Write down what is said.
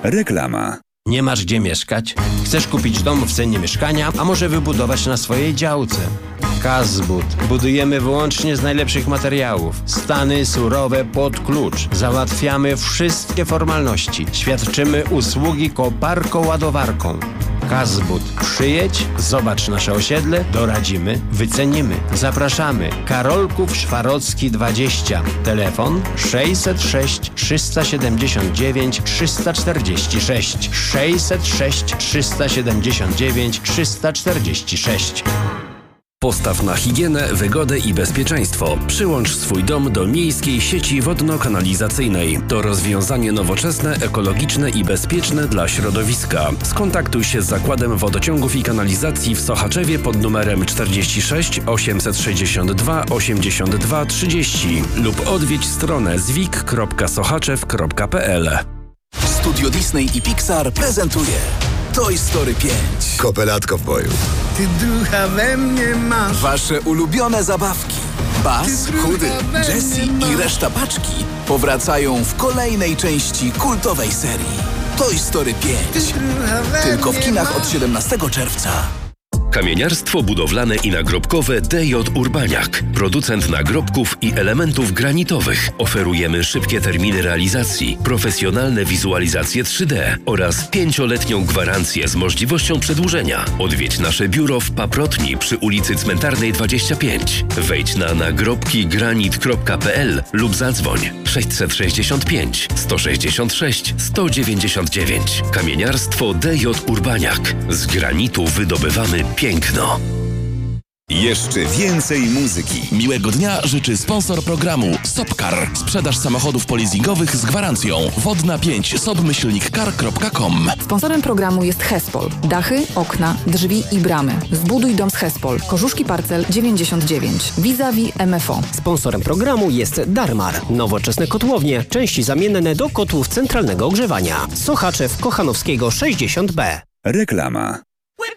Reklama. Nie masz gdzie mieszkać? Chcesz kupić dom w cenie mieszkania, a może wybudować na swojej działce? Kazbud. Budujemy wyłącznie z najlepszych materiałów. Stany surowe pod klucz. Załatwiamy wszystkie formalności. Świadczymy usługi koparką-ładowarką. Kazbud. Przyjedź, zobacz nasze osiedle, doradzimy, wycenimy. Zapraszamy. Karolków Szwarocki 20. Telefon 606 379 346. 606 379 346. Postaw na higienę, wygodę i bezpieczeństwo. Przyłącz swój dom do miejskiej sieci wodno-kanalizacyjnej. To rozwiązanie nowoczesne, ekologiczne i bezpieczne dla środowiska. Skontaktuj się z Zakładem Wodociągów i Kanalizacji w Sochaczewie pod numerem 46 862 82 30 lub odwiedź stronę zwik.sochaczew.pl. Studio Disney i Pixar prezentuje Toy Story 5. Kopelatko w boju. Ty drucha we mnie masz. Wasze ulubione zabawki. Buzz, Chudy, Jessie i reszta paczki powracają w kolejnej części kultowej serii Toy Story 5. Tylko w kinach od 17 czerwca. Kamieniarstwo budowlane i nagrobkowe DJ Urbaniak. Producent nagrobków i elementów granitowych. Oferujemy szybkie terminy realizacji, profesjonalne wizualizacje 3D oraz 5-letnią gwarancję z możliwością przedłużenia. Odwiedź nasze biuro w Paprotni przy ulicy Cmentarnej 25. Wejdź na nagrobkigranit.pl lub zadzwoń 665 166 199. Kamieniarstwo DJ Urbaniak. Z granitu wydobywamy piękno. Jeszcze więcej muzyki. Miłego dnia życzy sponsor programu Sopcar. Sprzedaż samochodów polizingowych z gwarancją. Wodna 5 sopmyślnikcar.com. Sponsorem programu jest Hespol. Dachy, okna, drzwi i bramy. Zbuduj dom z Hespol. Korzuszki Parcel 99. Vis-a-vis MFO. Sponsorem programu jest Darmar. Nowoczesne kotłownie. Części zamienne do kotłów centralnego ogrzewania. Sochaczew Kochanowskiego 60B. Reklama.